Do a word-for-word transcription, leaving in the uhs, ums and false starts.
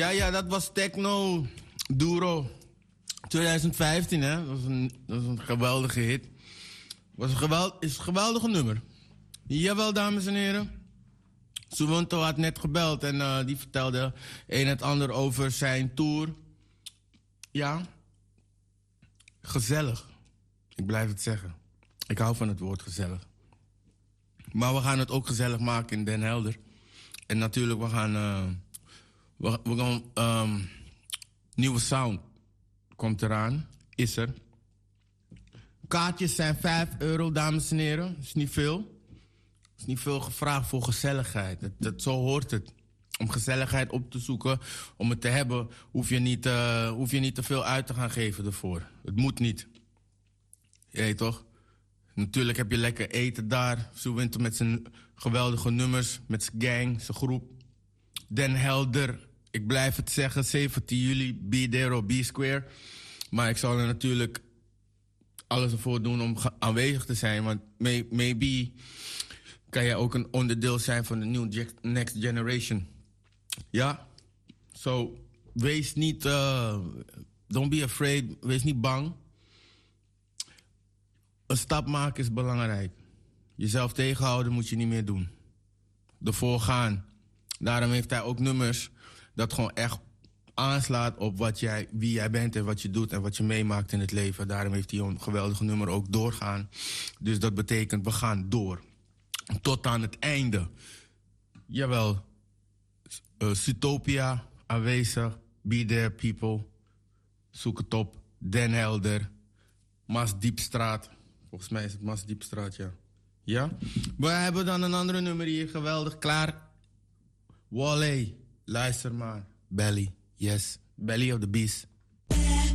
Ja, ja, dat was Techno Duro twintig vijftien, hè. Dat was een, dat was een geweldige hit. Was een geweld, is een geweldige nummer. Jawel, dames en heren. Suwonto had net gebeld en uh, die vertelde een en het ander over zijn tour. Ja, gezellig. Ik blijf het zeggen. Ik hou van het woord gezellig. Maar we gaan het ook gezellig maken in Den Helder. En natuurlijk, we gaan... Uh, we, we gaan um, nieuwe sound komt eraan. Is er. Kaartjes zijn vijf euro, dames en heren. Is niet veel. Is niet veel gevraagd voor gezelligheid. Dat, dat, zo hoort het. Om gezelligheid op te zoeken, om het te hebben, hoef je niet, uh, hoef je niet te veel uit te gaan geven ervoor. Het moet niet. Je weet toch? Natuurlijk heb je lekker eten daar. Suwonto met zijn geweldige nummers, met zijn gang, zijn groep. Den Helder, ik blijf het zeggen, zeventien juli, be there or be square. Maar ik zal er natuurlijk alles ervoor doen om aanwezig te zijn. Want may, maybe kan jij ook een onderdeel zijn van de new next generation. Ja? So, wees niet... Uh, don't be afraid. Wees niet bang. Een stap maken is belangrijk. Jezelf tegenhouden moet je niet meer doen. Ervoor gaan. Daarom heeft hij ook nummers dat gewoon echt aanslaat op wat jij, wie jij bent en wat je doet en wat je meemaakt in het leven. Daarom heeft hij een geweldige nummer ook doorgaan. Dus dat betekent, we gaan door. Tot aan het einde. Jawel. Uh, Zootopia, aanwezig. Be there, people. Zoek het op. Den Helder. Maasdiepstraat. Volgens mij is het Maasdiepstraat, ja. Ja? We hebben dan een andere nummer hier. Geweldig. Klaar. Wally. Luister maar. Belly. Yes. Belly of the Beast.